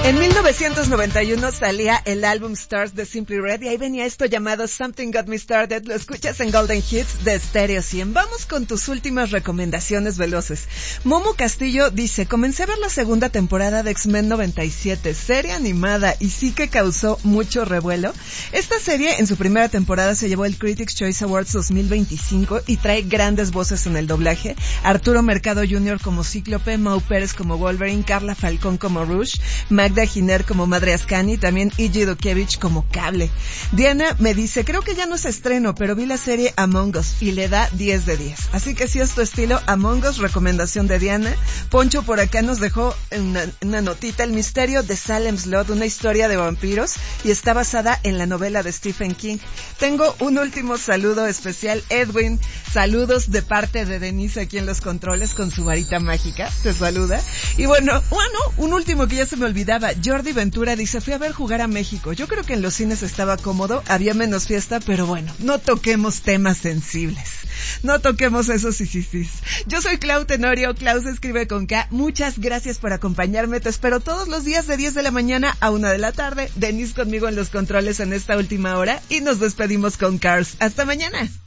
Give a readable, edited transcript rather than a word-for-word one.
En 1991 salía el álbum Stars de Simply Red y ahí venía esto llamado Something Got Me Started. Lo escuchas en Golden Hits de Stereo 100. Vamos con tus últimas recomendaciones veloces. Momo Castillo dice, comencé a ver la segunda temporada de X-Men 97, serie animada y sí que causó mucho revuelo. Esta serie en su primera temporada se llevó el Critics' Choice Awards 2025 y trae grandes voces en el doblaje. Arturo Mercado Jr. como Cíclope, Mau Pérez como Wolverine, Carla Falcón como Rouge, Magda Giner como Madre Ascani, también Iggy Dukevich como Cable. Diana me dice, creo que ya no es estreno, pero vi la serie Among Us y le da 10 de 10. Así que si es tu estilo, Among Us, recomendación de Diana. Poncho por acá nos dejó una notita, El misterio de Salem's Lot, una historia de vampiros y está basada en la novela de Stephen King. Tengo un último saludo especial, Edwin, saludos de parte de Denise aquí en los controles con su varita mágica, te saluda. Y bueno, un último que ya se me olvidaba, Jordi Ventura dice, fui a ver jugar a México. Yo creo que en los cines estaba cómodo, había menos fiesta, pero bueno, no toquemos temas sensibles. No toquemos esos sí. Yo soy Clau Tenorio, Clau se escribe con K. Muchas gracias por acompañarme. Te espero todos los días de 10 de la mañana a 1 de la tarde. Denise conmigo en los controles en esta última hora y nos despedimos con Cars. Hasta mañana.